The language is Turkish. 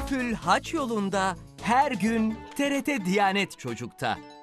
Serpül Haç yolunda her gün TRT Diyanet Çocuk'ta.